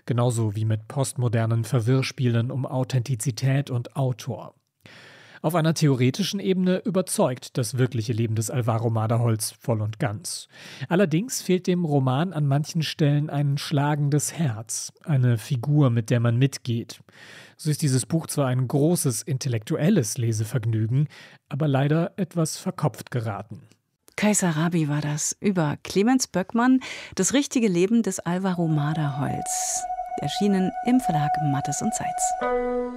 genauso wie mit postmodernen Verwirrspielen um Authentizität und Autor. Auf einer theoretischen Ebene überzeugt das wirkliche Leben des Alvaro Maderholz voll und ganz. Allerdings fehlt dem Roman an manchen Stellen ein schlagendes Herz, eine Figur, mit der man mitgeht. So ist dieses Buch zwar ein großes intellektuelles Lesevergnügen, aber leider etwas verkopft geraten. Kaiser Rabi war das über Clemens Böckmann, das richtige Leben des Alvaro Maderholz. Erschienen im Verlag Mattes und Seitz.